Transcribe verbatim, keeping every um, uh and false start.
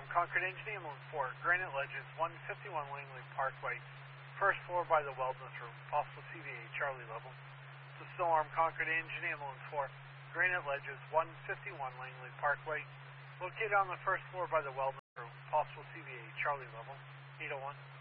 armed Concord Engine Ambulance four, Granite Ledges, one fifty-one Langley Parkway, first floor by the wellness room, possible C V A, Charlie level. To still armed Concord Engine Ambulance four, Granite Ledges, one fifty-one Langley Parkway, located on the first floor by the wellness room, possible C V A, Charlie level, eight oh one.